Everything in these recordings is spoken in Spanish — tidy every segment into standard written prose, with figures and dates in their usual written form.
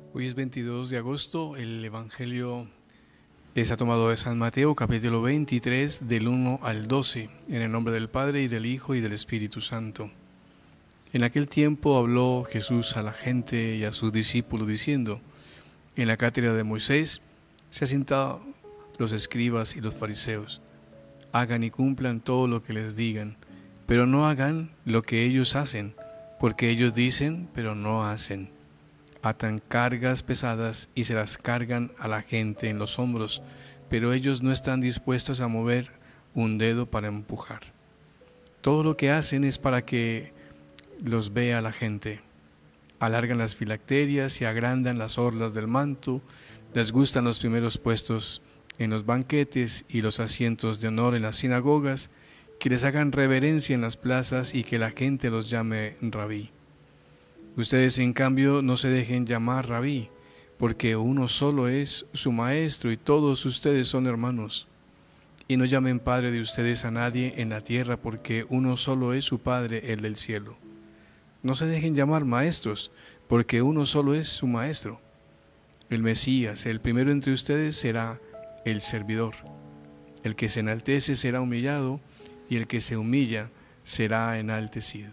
Hoy es 22 de agosto, el Evangelio está tomado de San Mateo, capítulo 23, del 1 al 12, en el nombre del Padre, y del Hijo, y del Espíritu Santo. En aquel tiempo habló Jesús a la gente y a sus discípulos, diciendo: en la cátedra de Moisés se han sentado los escribas y los fariseos. Hagan y cumplan todo lo que les digan, pero no hagan lo que ellos hacen, porque ellos dicen, pero no hacen. Atan cargas pesadas y se las cargan a la gente en los hombros, pero ellos no están dispuestos a mover un dedo para empujar. Todo lo que hacen es para que los vea la gente. Alargan las filacterias y agrandan las orlas del manto, les gustan los primeros puestos en los banquetes y los asientos de honor en las sinagogas, que les hagan reverencia en las plazas y que la gente los llame rabí. Ustedes, en cambio, no se dejen llamar rabí, porque uno solo es su maestro y todos ustedes son hermanos. Y no llamen padre de ustedes a nadie en la tierra, porque uno solo es su Padre, el del cielo. No se dejen llamar maestros, porque uno solo es su maestro. El Mesías, el primero entre ustedes, será el servidor. El que se enaltece será humillado, y el que se humilla será enaltecido.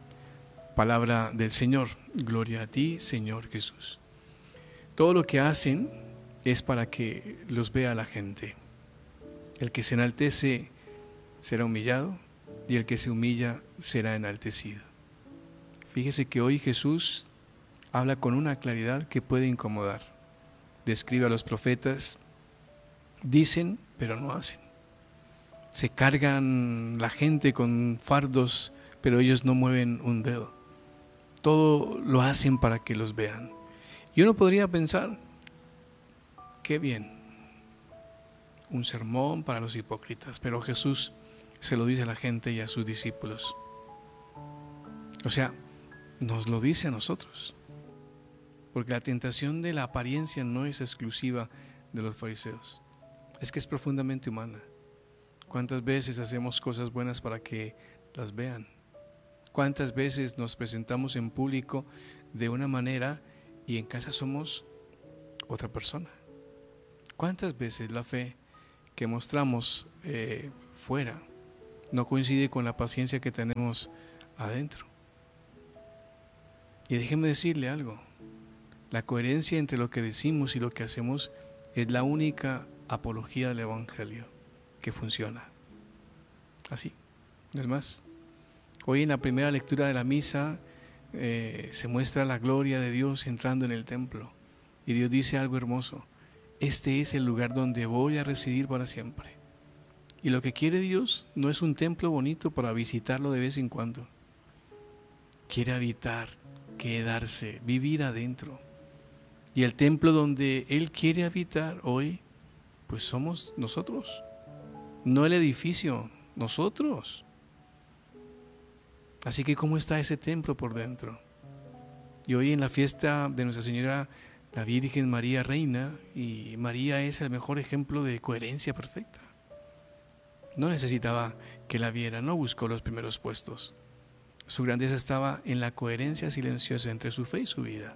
Palabra del Señor. Gloria a ti, Señor Jesús. Todo lo que hacen es para que los vea la gente. El que se enaltece será humillado, y el que se humilla será enaltecido. Fíjese que hoy Jesús habla con una claridad que puede incomodar. Describe a los profetas: dicen, pero no hacen. Se cargan la gente con fardos, pero ellos no mueven un dedo. Todo lo hacen para que los vean. Y uno podría pensar: qué bien, un sermón para los hipócritas. Pero Jesús se lo dice a la gente y a sus discípulos. O sea, nos lo dice a nosotros. Porque la tentación de la apariencia no es exclusiva de los fariseos. Es que es profundamente humana. ¿Cuántas veces hacemos cosas buenas para que las vean? ¿Cuántas veces nos presentamos en público de una manera y en casa somos otra persona? ¿Cuántas veces la fe que mostramos fuera no coincide con la paciencia que tenemos adentro? Y déjeme decirle algo: la coherencia entre lo que decimos y lo que hacemos es la única apología del Evangelio que funciona. Así, no es más. Hoy en la primera lectura de la misa se muestra la gloria de Dios entrando en el templo. Y Dios dice algo hermoso: este es el lugar donde voy a residir para siempre. Y lo que quiere Dios no es un templo bonito para visitarlo de vez en cuando. Quiere habitar, quedarse, vivir adentro. Y el templo donde Él quiere habitar hoy, pues somos nosotros. No el edificio, nosotros. Así que, ¿cómo está ese templo por dentro? Y hoy en la fiesta de Nuestra Señora, la Virgen María Reina, y María es el mejor ejemplo de coherencia perfecta. No necesitaba que la viera, no buscó los primeros puestos. Su grandeza estaba en la coherencia silenciosa entre su fe y su vida.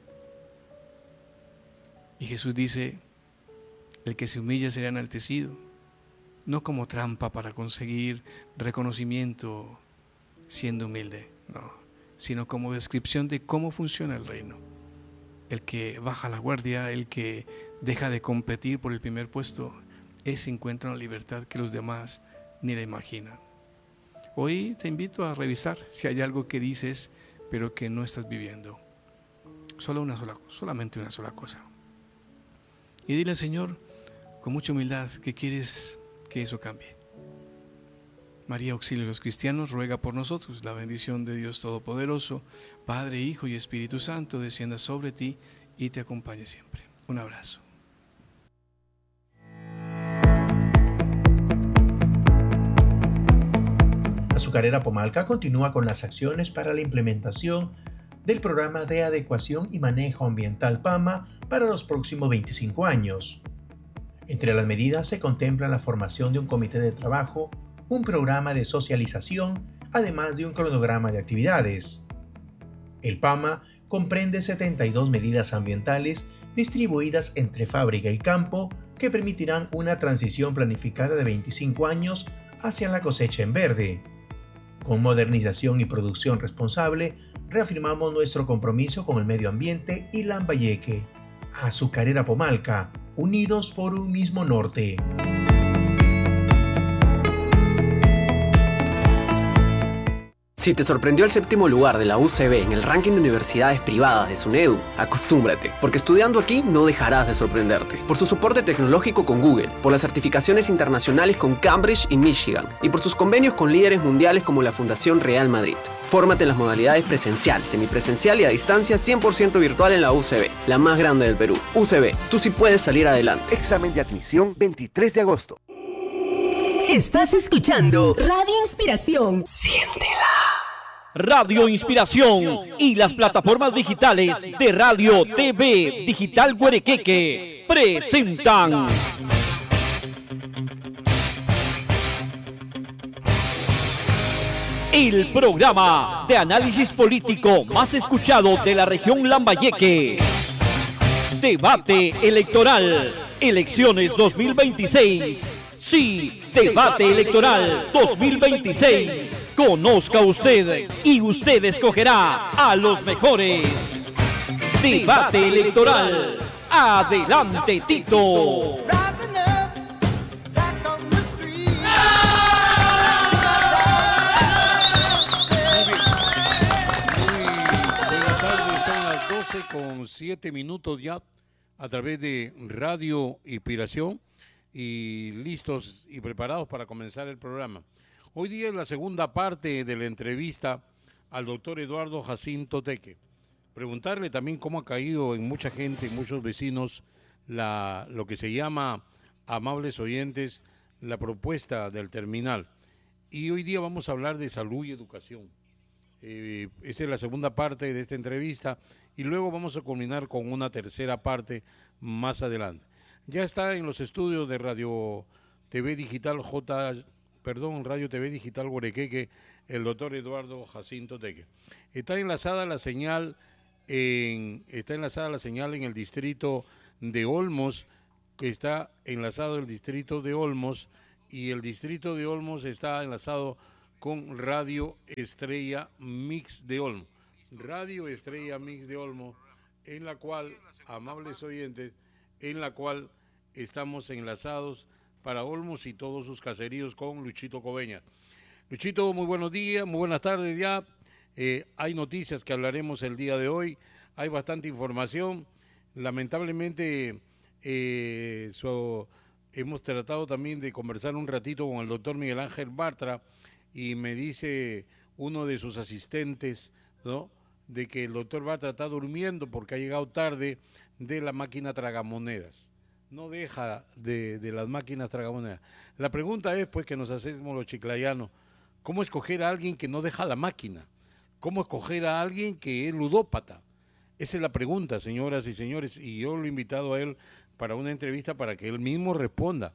Y Jesús dice: el que se humilla será enaltecido, no como trampa para conseguir reconocimiento siendo humilde, no, sino como descripción de cómo funciona el reino. El que baja la guardia, el que deja de competir por el primer puesto, ese encuentra una libertad que los demás ni la imaginan. Hoy te invito a revisar si hay algo que dices pero que no estás viviendo. Solamente una sola cosa. Y dile al Señor con mucha humildad que quieres que eso cambie. María, auxilio de los cristianos, ruega por nosotros. La bendición de Dios Todopoderoso, Padre, Hijo y Espíritu Santo, descienda sobre ti y te acompañe siempre. Un abrazo. Azucarera Pomalca continúa con las acciones para la implementación del programa de adecuación y manejo ambiental PAMA para los próximos 25 años. Entre las medidas se contempla la formación de un comité de trabajo, un programa de socialización, además de un cronograma de actividades. El PAMA comprende 72 medidas ambientales distribuidas entre fábrica y campo que permitirán una transición planificada de 25 años hacia la cosecha en verde. Con modernización y producción responsable, reafirmamos nuestro compromiso con el medio ambiente y Lambayeque. Azucarera Pomalca, unidos por un mismo norte. Si te sorprendió el 7º lugar de la UCB en el ranking de universidades privadas de SUNEDU, acostúmbrate, porque estudiando aquí no dejarás de sorprenderte. Por su soporte tecnológico con Google, por las certificaciones internacionales con Cambridge y Michigan, y por sus convenios con líderes mundiales como la Fundación Real Madrid. Fórmate en las modalidades presencial, semipresencial y a distancia 100% virtual en la UCB, la más grande del Perú. UCB, tú sí puedes salir adelante. Examen de admisión 23 de agosto. Estás escuchando Radio Inspiración. Siéntela. Radio Inspiración y las plataformas digitales de Radio TV Digital Guarequeque presentan el programa de análisis político más escuchado de la región Lambayeque. Debate electoral, elecciones 2026. Sí, debate electoral 2026. Conozca usted y usted escogerá a los mejores. Debate electoral. Adelante, Tito. Buenas tardes, son las 12:07 ya a través de Radio Inspiración y listos y preparados para comenzar el programa. Hoy día es la segunda parte de la entrevista al doctor Eduardo Jacinto Teque. Preguntarle también cómo ha caído en mucha gente, en muchos vecinos, lo que se llama, amables oyentes, la propuesta del terminal. Y hoy día vamos a hablar de salud y educación. Esa es la segunda parte de esta entrevista y luego vamos a culminar con una tercera parte más adelante. Ya está en los estudios de Radio TV Digital Radio TV Digital Guarequeque, el doctor Eduardo Jacinto Teque. Está enlazada la señal en el distrito de Olmos, que está enlazado el distrito de Olmos, y el distrito de Olmos está enlazado con Radio Estrella Mix de Olmos. Radio Estrella Mix de Olmos, en la cual, amables oyentes, en la cual estamos enlazados para Olmos y todos sus caseríos con Luchito Coveñas. Luchito, muy buenos días, muy buenas tardes ya. Hay noticias que hablaremos el día de hoy, hay bastante información. Lamentablemente hemos tratado también de conversar un ratito con el doctor Miguel Ángel Bartra y me dice uno de sus asistentes, ¿no?, de que el doctor Bartra está durmiendo porque ha llegado tarde de la máquina tragamonedas. No deja de las máquinas tragamonedas. La pregunta es, pues, que nos hacemos los chiclayanos, ¿cómo escoger a alguien que no deja la máquina? ¿Cómo escoger a alguien que es ludópata? Esa es la pregunta, señoras y señores, y yo lo he invitado a él para una entrevista para que él mismo responda.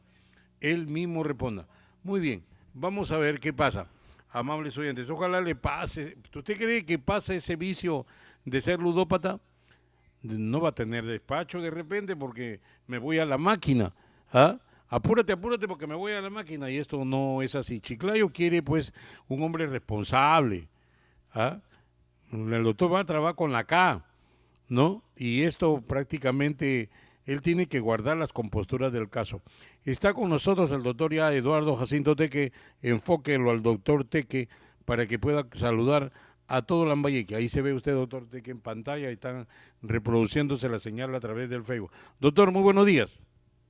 Muy bien, vamos a ver qué pasa. Amables oyentes, ojalá le pase. ¿Usted cree que pasa ese vicio de ser ludópata? No va a tener despacho de repente porque me voy a la máquina. ¿Ah? Apúrate porque me voy a la máquina. Y esto no es así. Chiclayo quiere, pues, un hombre responsable. ¿Ah? El doctor Bartra va con la K, ¿no? Y esto prácticamente él tiene que guardar las composturas del caso. Está con nosotros el doctor ya Eduardo Jacinto Teque. Enfóquelo al doctor Teque para que pueda saludar a todo Lambayeque. Ahí se ve usted, doctor Teque, en pantalla, y están reproduciéndose la señal a través del Facebook. Doctor, muy buenos días.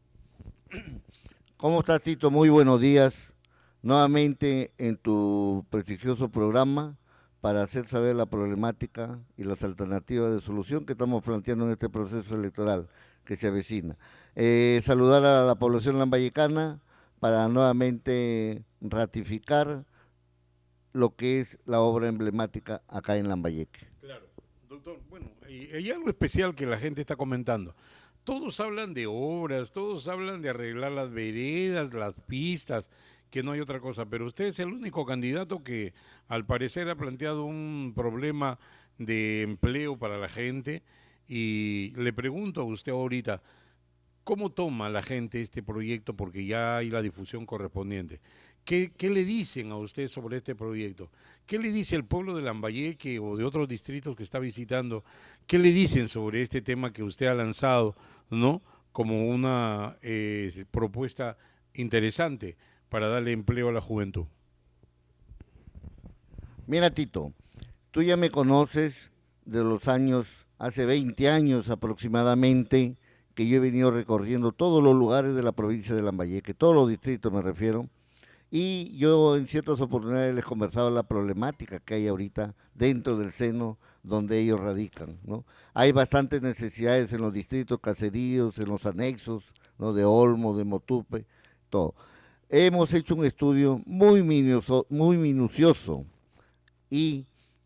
¿Cómo estás, Tito? Muy buenos días. Nuevamente en tu prestigioso programa para hacer saber la problemática y las alternativas de solución que estamos planteando en este proceso electoral que se avecina. Saludar a la población lambayecana para nuevamente ratificar lo que es la obra emblemática acá en Lambayeque. Claro, doctor, bueno, hay algo especial que la gente está comentando. Todos hablan de obras, todos hablan de arreglar las veredas, las pistas, que no hay otra cosa, pero usted es el único candidato que al parecer ha planteado un problema de empleo para la gente. Y le pregunto a usted ahorita, ¿cómo toma la gente este proyecto? Porque ya hay la difusión correspondiente. ¿Qué le dicen a usted sobre este proyecto? ¿Qué le dice el pueblo de Lambayeque o de otros distritos que está visitando? ¿Qué le dicen sobre este tema que usted ha lanzado, ¿no?, como una propuesta interesante para darle empleo a la juventud? Mira, Tito, tú ya me conoces de los años, hace 20 años aproximadamente, que yo he venido recorriendo todos los lugares de la provincia de Lambayeque, todos los distritos me refiero, y yo en ciertas oportunidades les he conversado la problemática que hay ahorita dentro del seno donde ellos radican, ¿no? Hay bastantes necesidades en los distritos, caseríos, en los anexos, ¿no?, de Olmo, de Motupe, todo. Hemos hecho un estudio muy minucioso y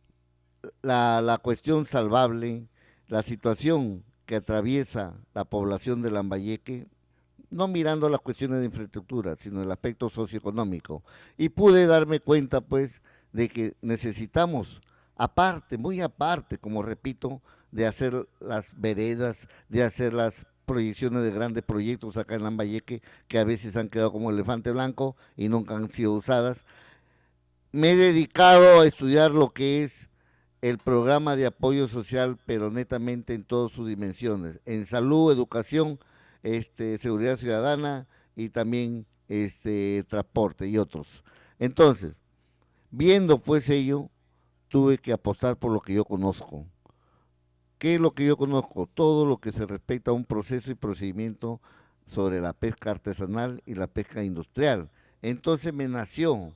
la cuestión salvable, la situación que atraviesa la población de Lambayeque, no mirando las cuestiones de infraestructura, sino el aspecto socioeconómico. Y pude darme cuenta, pues, de que necesitamos, aparte, muy aparte, como repito, de hacer las veredas, de hacer las proyecciones de grandes proyectos acá en Lambayeque, que a veces han quedado como elefante blanco y nunca han sido usadas. Me he dedicado a estudiar lo que es el programa de apoyo social, pero netamente en todas sus dimensiones, en salud, educación, seguridad ciudadana y también transporte y otros. Entonces, viendo pues ello, tuve que apostar por lo que yo conozco. ¿Qué es lo que yo conozco? Todo lo que se respecta a un proceso y procedimiento sobre la pesca artesanal y la pesca industrial. Entonces me nació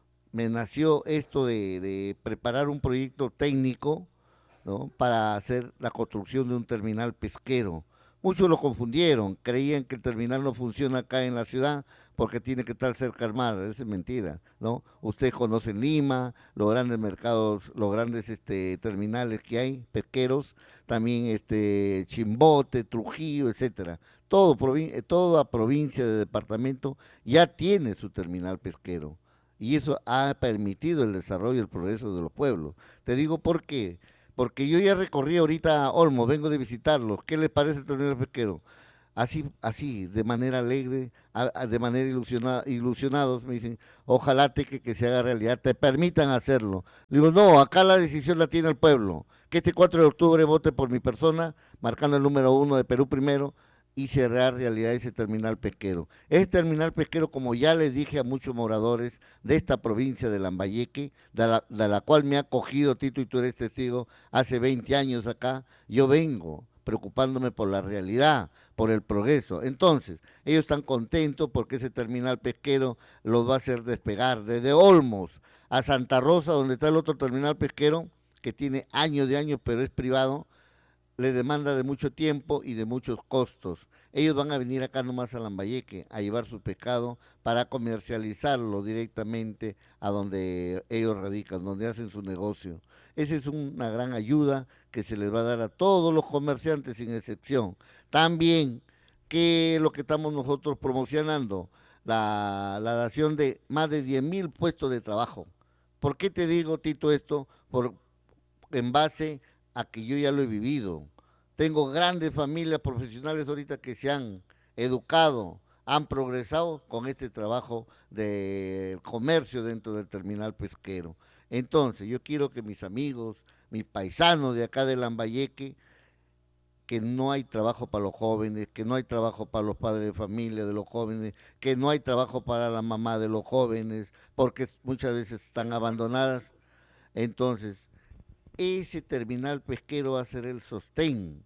esto de preparar un proyecto técnico, ¿no?, para hacer la construcción de un terminal pesquero. Muchos lo confundieron, creían que el terminal no funciona acá en la ciudad porque tiene que estar cerca al mar. Eso es mentira, ¿no? Ustedes conocen Lima, los grandes mercados, los grandes terminales que hay, pesqueros, también Chimbote, Trujillo, etcétera. Toda provincia de departamento ya tiene su terminal pesquero. Y eso ha permitido el desarrollo y el progreso de los pueblos. Te digo por qué. Porque yo ya recorrí ahorita Olmo, vengo de visitarlos. ¿Qué les parece el terminal pesquero? Así, de manera alegre, de manera ilusionados, me dicen, ojalá que se haga realidad, te permitan hacerlo. Digo, no, acá la decisión la tiene el pueblo. Que este 4 de octubre vote por mi persona, marcando el número 1 de Perú Primero, y cerrar realidad ese terminal pesquero. Ese terminal pesquero, como ya les dije a muchos moradores de esta provincia de Lambayeque, de la cual me ha acogido Tito, y tú eres testigo, hace 20 años acá, yo vengo preocupándome por la realidad, por el progreso. Entonces, ellos están contentos porque ese terminal pesquero los va a hacer despegar desde Olmos a Santa Rosa, donde está el otro terminal pesquero, que tiene años de años, pero es privado, le demanda de mucho tiempo y de muchos costos. Ellos van a venir acá nomás a Lambayeque a llevar su pescado para comercializarlo directamente a donde ellos radican, donde hacen su negocio. Esa es una gran ayuda que se les va a dar a todos los comerciantes sin excepción. También, que lo que estamos nosotros promocionando, la dación de más de 10,000 puestos de trabajo. ¿Por qué te digo, Tito, esto? En base a que yo ya lo he vivido. Tengo grandes familias profesionales ahorita que se han educado, han progresado con este trabajo del comercio dentro del terminal pesquero. Entonces, yo quiero que mis amigos, mis paisanos de acá de Lambayeque, que no hay trabajo para los jóvenes, que no hay trabajo para los padres de familia de los jóvenes, que no hay trabajo para la mamá de los jóvenes, porque muchas veces están abandonadas. Entonces, ese terminal pesquero va a ser el sostén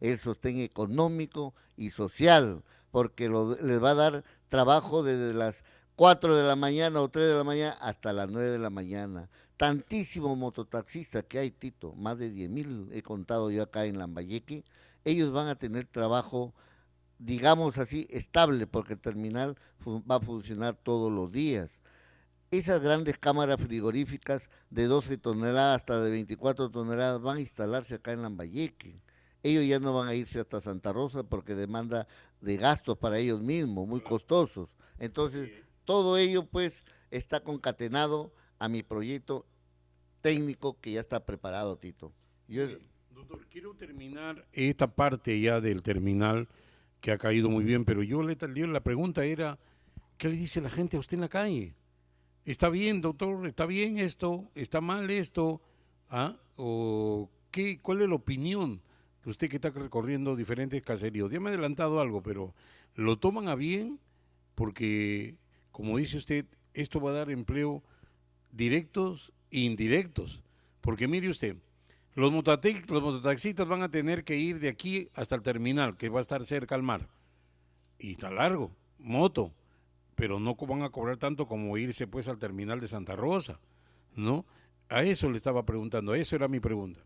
económico y social, porque les va a dar trabajo desde las 4 de la mañana o 3 de la mañana hasta las 9 de la mañana. Tantísimos mototaxistas que hay, Tito, más de 10,000 he contado yo acá en Lambayeque, ellos van a tener trabajo, digamos así, estable, porque el terminal va a funcionar todos los días. Esas grandes cámaras frigoríficas de 12 toneladas hasta de 24 toneladas van a instalarse acá en Lambayeque. Ellos ya no van a irse hasta Santa Rosa porque demanda de gastos para ellos mismos, muy costosos. Entonces, todo ello pues está concatenado a mi proyecto técnico que ya está preparado, Tito. Doctor, quiero terminar esta parte ya del terminal que ha caído muy bien, pero la pregunta era, ¿qué le dice la gente a usted en la calle? ¿Está bien, doctor? ¿Está bien esto? ¿Está mal esto? ¿Ah? ¿Cuál es la opinión que usted que está recorriendo diferentes caseríos? Ya me ha adelantado algo, pero ¿lo toman a bien? Porque, como dice usted, esto va a dar empleo directos e indirectos. Porque mire usted, los mototaxistas van a tener que ir de aquí hasta el terminal, que va a estar cerca al mar. Y está largo, moto, pero no van a cobrar tanto como irse pues al terminal de Santa Rosa, ¿no? A eso le estaba preguntando, eso era mi pregunta.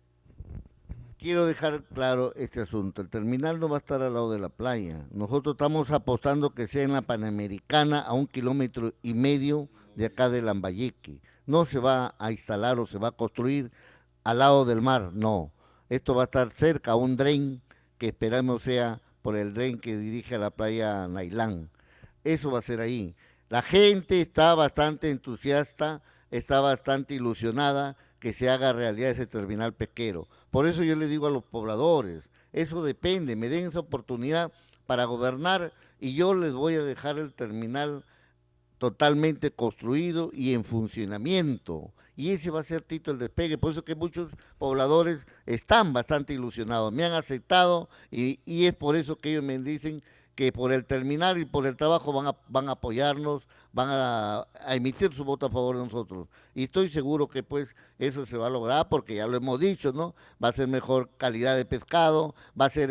Quiero dejar claro este asunto. El terminal no va a estar al lado de la playa. Nosotros estamos apostando que sea en la Panamericana, a 1,5 kilómetros de acá de Lambayeque. No se va a instalar o se va a construir al lado del mar, no. Esto va a estar cerca a un dren que esperamos sea por el dren que dirige a la playa Nailán. Eso va a ser ahí. La gente está bastante entusiasta, está bastante ilusionada que se haga realidad ese terminal pesquero. Por eso yo le digo a los pobladores, eso depende, me den esa oportunidad para gobernar y yo les voy a dejar el terminal totalmente construido y en funcionamiento. Y ese va a ser Tito el despegue, por eso que muchos pobladores están bastante ilusionados, me han aceptado y es por eso que ellos me dicen que por el terminal y por el trabajo van a apoyarnos, van a emitir su voto a favor de nosotros. Y estoy seguro que pues eso se va a lograr porque ya lo hemos dicho, ¿no? Va a ser mejor calidad de pescado, va a ser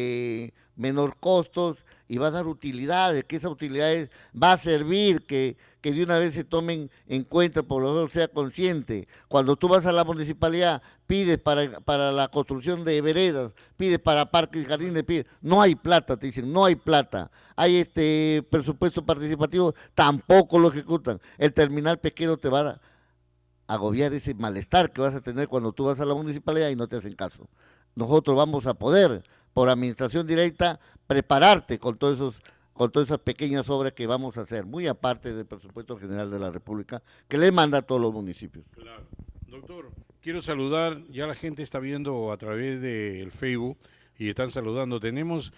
menor costos y va a dar utilidades, que esas utilidades va a servir que de una vez se tomen en cuenta, el poblador sea consciente. Cuando tú vas a la municipalidad, pides para la construcción de veredas, pides para parques y jardines, pides, no hay plata, te dicen, no hay plata. Hay presupuesto participativo, tampoco lo ejecutan. El terminal pesquero te va a agobiar ese malestar que vas a tener cuando tú vas a la municipalidad y no te hacen caso. Nosotros vamos a poder, por administración directa, prepararte con todas esas pequeñas obras que vamos a hacer, muy aparte del presupuesto general de la República, que le manda a todos los municipios. Claro. Doctor, quiero saludar, ya la gente está viendo a través del Facebook y están saludando. Tenemos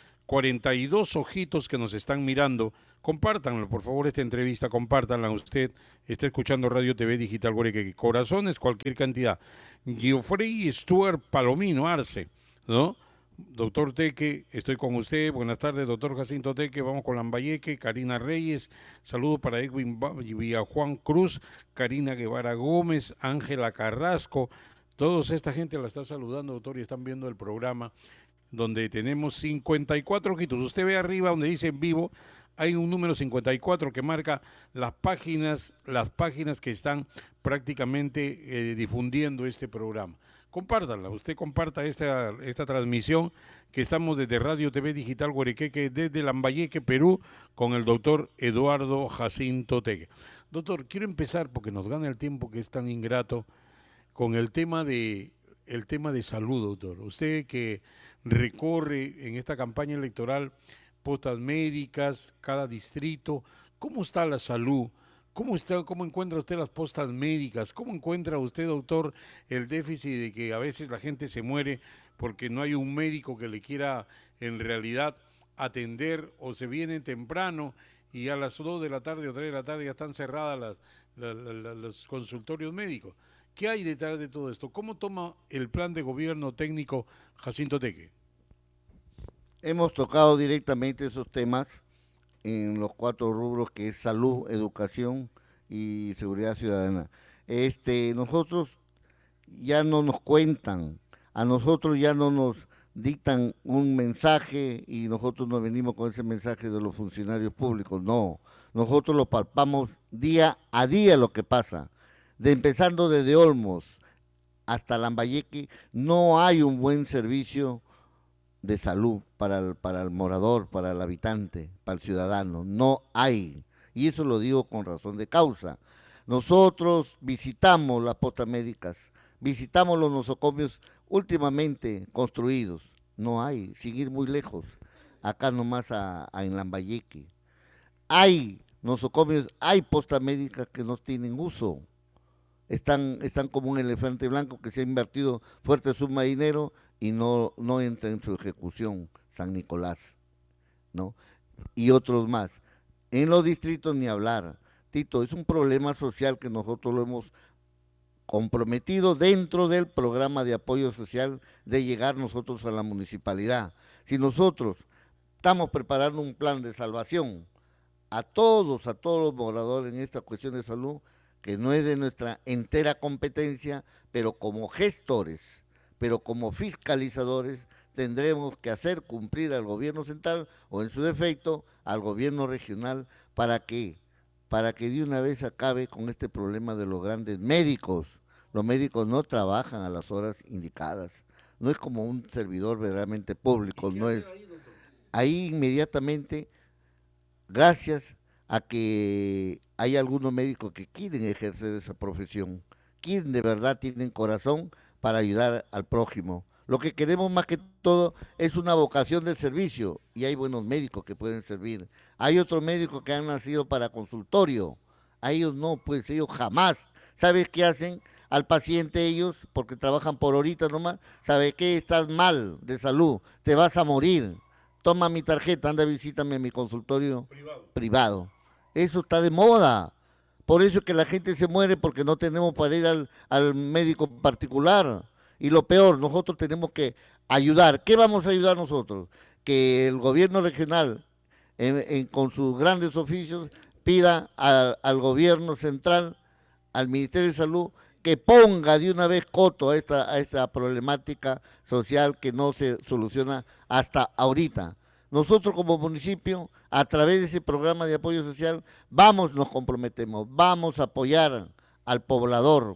42 ojitos que nos están mirando. Compártanlo, por favor, esta entrevista, compártanla. Usted está escuchando Radio TV Digital Guareque. Corazones, cualquier cantidad. Geoffrey Stuart Palomino Arce, ¿no? Doctor Teque, estoy con usted. Buenas tardes, doctor Jacinto Teque. Vamos con Lambayeque. Karina Reyes, saludos para Edwin Villajuan Cruz, Karina Guevara Gómez, Ángela Carrasco. Toda esta gente la está saludando, doctor, y están viendo el programa donde tenemos 54 ojitos. Usted ve arriba donde dice en vivo, hay un número 54 que marca las páginas que están prácticamente difundiendo este programa. Compártanla, usted comparta esta transmisión que estamos desde Radio TV Digital Guarequeque, desde Lambayeque, Perú, con el doctor Eduardo Jacinto Teque. Doctor, quiero empezar, porque nos gana el tiempo que es tan ingrato, con el tema de salud, doctor. Usted que recorre en esta campaña electoral postas médicas, cada distrito, ¿cómo está la salud? ¿Cómo encuentra usted las postas médicas? ¿Cómo encuentra usted, doctor, el déficit de que a veces la gente se muere porque no hay un médico que le quiera en realidad atender o se viene temprano y a las 2 de la tarde o 3 de la tarde ya están cerradas los consultorios médicos? ¿Qué hay detrás de todo esto? ¿Cómo toma el plan de gobierno técnico Jacinto Teque? Hemos tocado directamente esos temas en los 4 rubros que es salud, educación y seguridad ciudadana. Nosotros ya no nos cuentan, a nosotros ya no nos dictan un mensaje y nosotros nos venimos con ese mensaje de los funcionarios públicos, no, nosotros lo palpamos día a día lo que pasa, empezando desde Olmos hasta Lambayeque, no hay un buen servicio de salud para el morador, para el habitante, para el ciudadano, no hay, y eso lo digo con razón de causa. Nosotros visitamos las postas médicas, visitamos los nosocomios últimamente construidos, no hay, sin ir muy lejos, acá nomás en Lambayeque. Hay nosocomios, hay postas médicas que no tienen uso, están como un elefante blanco que se ha invertido fuerte suma de dinero y no entra en su ejecución. San Nicolás, ¿no? Y otros más. En los distritos ni hablar. Tito, es un problema social que nosotros lo hemos comprometido dentro del programa de apoyo social de llegar nosotros a la municipalidad. Si nosotros estamos preparando un plan de salvación a todos los moradores en esta cuestión de salud, que no es de nuestra entera competencia, pero como gestores, pero como fiscalizadores, tendremos que hacer cumplir al gobierno central o en su defecto al gobierno regional para que de una vez acabe con este problema de los grandes médicos. Los médicos no trabajan a las horas indicadas, no es como un servidor verdaderamente público, no es. Ahí inmediatamente, gracias a que hay algunos médicos que quieren ejercer esa profesión, quieren de verdad, tienen corazón para ayudar al prójimo. Lo que queremos más que todo es una vocación de servicio y hay buenos médicos que pueden servir. Hay otros médicos que han nacido para consultorio, a ellos no, pues ellos jamás. ¿Sabes qué hacen al paciente ellos? Porque trabajan por ahorita nomás. ¿Sabe qué? Estás mal de salud, te vas a morir. Toma mi tarjeta, anda, visítame en mi consultorio privado. Eso está de moda. Por eso es que la gente se muere porque no tenemos para ir al médico particular. Y lo peor, nosotros tenemos que ayudar. ¿Qué vamos a ayudar nosotros? Que el gobierno regional, con sus grandes oficios, pida al gobierno central, al Ministerio de Salud, que ponga de una vez coto a esta problemática social que no se soluciona hasta ahorita. Nosotros como municipio, a través de ese programa de apoyo social, nos comprometemos, vamos a apoyar al poblador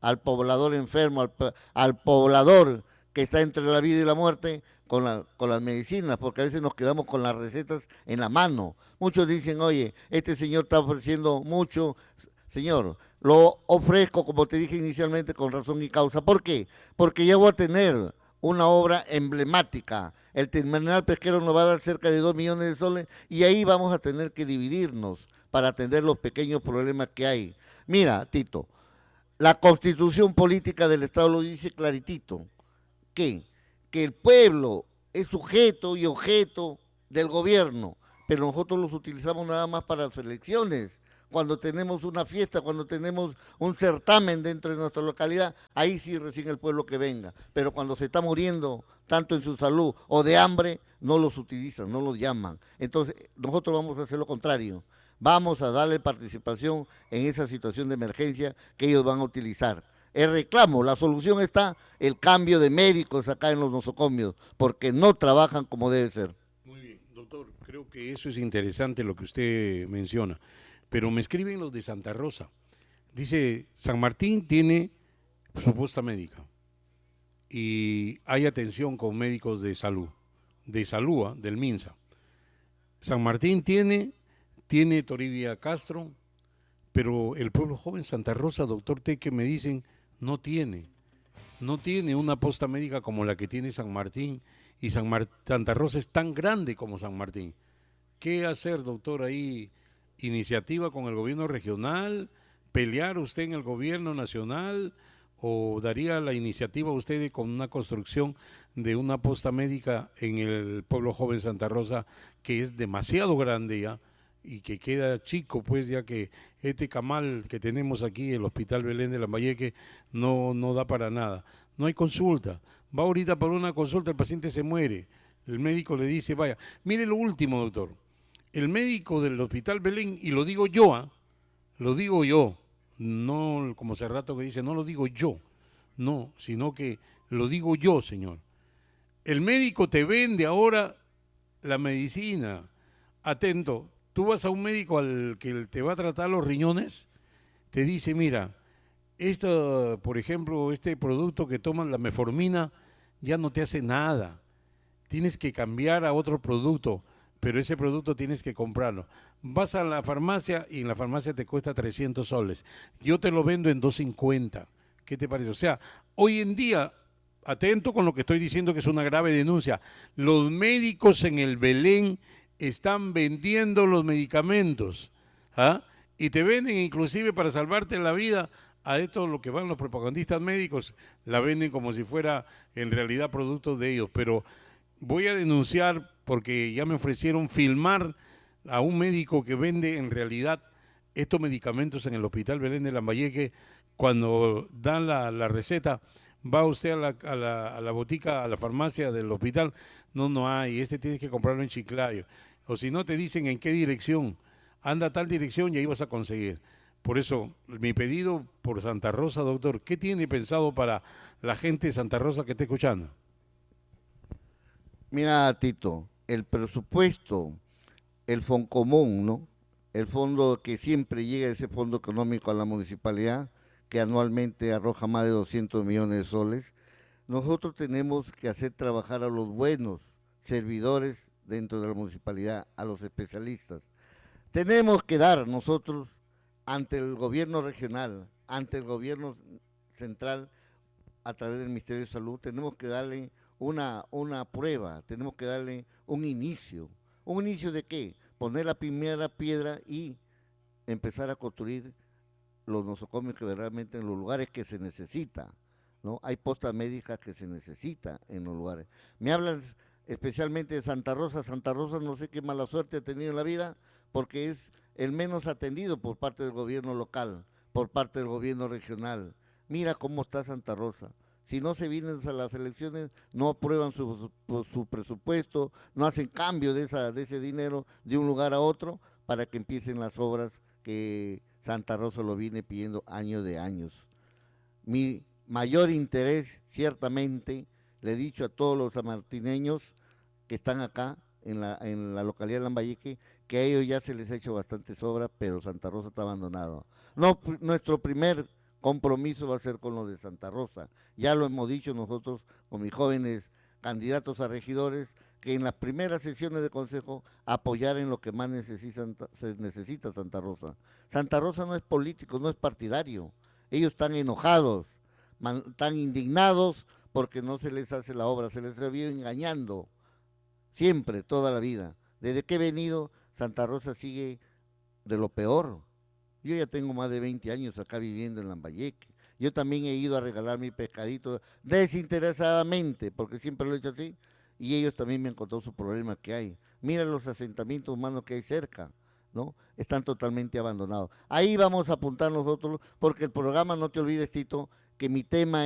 enfermo, al poblador que está entre la vida y la muerte con las medicinas, porque a veces nos quedamos con las recetas en la mano. Muchos dicen, oye, este señor está ofreciendo mucho. Señor, lo ofrezco, como te dije inicialmente, con razón y causa. ¿Por qué? Porque ya voy a tener una obra emblemática. El terminal pesquero nos va a dar cerca de 2 millones de soles y ahí vamos a tener que dividirnos para atender los pequeños problemas que hay. Mira, Tito, la Constitución Política del Estado lo dice claritito, que el pueblo es sujeto y objeto del gobierno, pero nosotros los utilizamos nada más para las elecciones. Cuando tenemos una fiesta, cuando tenemos un certamen dentro de nuestra localidad, ahí sí recién el pueblo que venga. Pero cuando se está muriendo, tanto en su salud o de hambre, no los utilizan, no los llaman. Entonces, nosotros vamos a hacer lo contrario. Vamos a darle participación en esa situación de emergencia que ellos van a utilizar. El reclamo, la solución está el cambio de médicos acá en los nosocomios, porque no trabajan como debe ser. Muy bien, doctor, creo que eso es interesante lo que usted menciona. Pero me escriben los de Santa Rosa. Dice, San Martín tiene su posta médica y hay atención con médicos de salud, del MINSA. San Martín tiene Toribia Castro, pero el pueblo joven Santa Rosa, doctor Teque, me dicen, no tiene una posta médica como la que tiene San Martín, y Santa Rosa es tan grande como San Martín. ¿Qué hacer, doctor, ahí? ¿Iniciativa con el gobierno regional? ¿Pelear usted en el gobierno nacional? ¿O daría la iniciativa usted con una construcción de una posta médica en el pueblo joven Santa Rosa, que es demasiado grande ya y que queda chico, pues, ya que este camal que tenemos aquí, el Hospital Belén de Lambayeque, no da para nada? No hay consulta. Va ahorita por una consulta, el paciente se muere. El médico le dice, vaya, mire lo último, doctor. El médico del Hospital Belén, y lo digo yo, no como hace rato que dice, no lo digo yo, no, sino que lo digo yo, señor. El médico te vende ahora la medicina. Atento, tú vas a un médico al que te va a tratar los riñones, te dice, mira, por ejemplo, este producto que toman, la metformina, ya no te hace nada. Tienes que cambiar a otro producto, pero ese producto tienes que comprarlo. Vas a la farmacia y en la farmacia te cuesta 300 soles. Yo te lo vendo en 250. ¿Qué te parece? O sea, hoy en día, atento con lo que estoy diciendo, que es una grave denuncia, los médicos en el Belén están vendiendo los medicamentos, ¿ah? Y te venden inclusive para salvarte la vida a esto lo que van los propagandistas médicos, la venden como si fuera en realidad productos de ellos. Pero voy a denunciar porque ya me ofrecieron filmar a un médico que vende en realidad estos medicamentos en el Hospital Belén de Lambayeque. Cuando dan la receta, va usted a la botica, a la farmacia del hospital, no hay, tienes que comprarlo en Chiclayo. O si no, te dicen en qué dirección, anda a tal dirección y ahí vas a conseguir. Por eso, mi pedido por Santa Rosa, doctor, ¿qué tiene pensado para la gente de Santa Rosa que esté escuchando? Mira, Tito, el presupuesto, el Foncomún, ¿no? El fondo que siempre llega, ese fondo económico a la municipalidad, que anualmente arroja más de 200 millones de soles, nosotros tenemos que hacer trabajar a los buenos servidores dentro de la municipalidad, a los especialistas. Tenemos que dar nosotros ante el gobierno regional, ante el gobierno central, a través del Ministerio de Salud, tenemos que darle una prueba, tenemos que darle un inicio. ¿Un inicio de qué? Poner la primera piedra y empezar a construir los nosocomios que realmente en los lugares que se necesita, ¿no? Hay postas médicas que se necesita en los lugares. Me hablan especialmente de Santa Rosa. Santa Rosa no sé qué mala suerte ha tenido en la vida, porque es el menos atendido por parte del gobierno local, por parte del gobierno regional. Mira cómo está Santa Rosa. Si no se vienen a las elecciones, no aprueban su presupuesto, no hacen cambio de ese dinero de un lugar a otro para que empiecen las obras que Santa Rosa lo viene pidiendo años de años. Mi mayor interés, ciertamente, le he dicho a todos los sanmartineños que están acá en la localidad de Lambayeque, que a ellos ya se les ha hecho bastantes obras, pero Santa Rosa está abandonado. No, nuestro primer compromiso va a ser con lo de Santa Rosa. Ya lo hemos dicho nosotros con mis jóvenes candidatos a regidores, que en las primeras sesiones de consejo apoyar en lo que más se necesita Santa Rosa. Santa Rosa no es político, no es partidario. Ellos están enojados, están indignados porque no se les hace la obra, se les ha ido engañando siempre, toda la vida. Desde que he venido, Santa Rosa sigue de lo peor. Yo ya tengo más de 20 años acá viviendo en Lambayeque. Yo también he ido a regalar mi pescadito desinteresadamente, porque siempre lo he hecho así, y ellos también me han contado su problema que hay. Mira los asentamientos humanos que hay cerca, ¿no? Están totalmente abandonados. Ahí vamos a apuntar nosotros, porque el programa, no te olvides, Tito, que mi tema